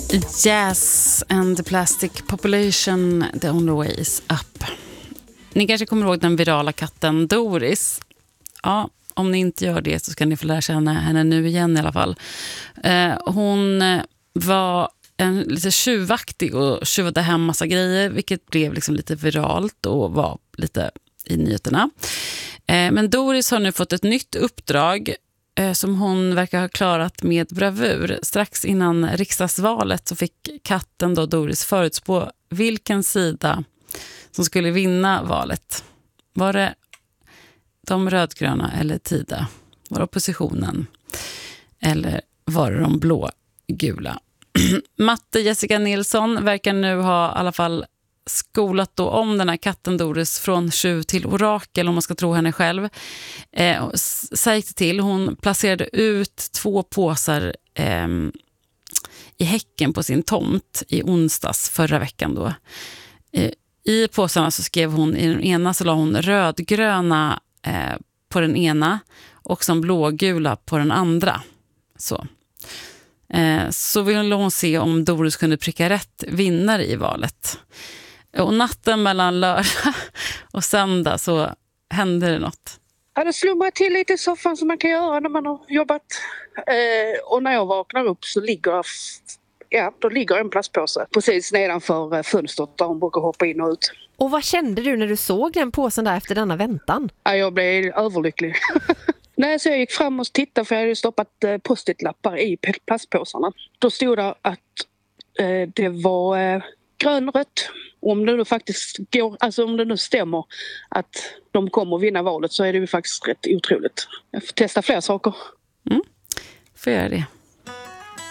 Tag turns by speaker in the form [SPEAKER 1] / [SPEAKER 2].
[SPEAKER 1] Yes, and the plastic population, the only way is up. Ni kanske kommer ihåg den virala katten Doris. Ja, om ni inte gör det så ska ni få lära känna henne nu igen i alla fall. Hon var lite tjuvaktig och tjuvade hem massa grejer, vilket blev liksom lite viralt och var lite i nyheterna. Men Doris har nu fått ett nytt uppdrag som hon verkar ha klarat med bravur. Strax innan riksdagsvalet så fick katten då Doris förutspå vilken sida som skulle vinna valet. Var det de rödgröna eller Tida? Var det oppositionen? Eller var det de blå-gula? Matte Jessica Nilsson verkar nu ha i alla fall skolat då om den här katten Doris från tjuv till orakel, om man ska tro henne själv. Så gick det till. Hon placerade ut 2 påsar i häcken på sin tomt i onsdags förra veckan då. I påsarna så skrev hon, i den ena så la hon rödgröna på den ena och som blågula på den andra. Så ville hon se om Doris kunde pricka rätt vinnare i valet. Och natten mellan lördag och söndag så hände det något.
[SPEAKER 2] Ja, det slumrar till lite i soffan som man kan göra när man har jobbat. Och när jag vaknar upp så ligger en plastpåse precis nedanför fönstret där hon brukar hoppa in och ut.
[SPEAKER 3] Och vad kände du när du såg den påsen där efter denna väntan?
[SPEAKER 2] Ja, jag blev överlycklig. Nej, så jag gick fram och tittade för jag hade stoppat post-it-lappar i plastpåsarna. Då stod det att det var grönrött. Om det nu faktiskt går, alltså om det nu stämmer att de kommer att vinna valet så är det ju faktiskt rätt otroligt. Jag får testa fler saker.
[SPEAKER 1] Får göra det.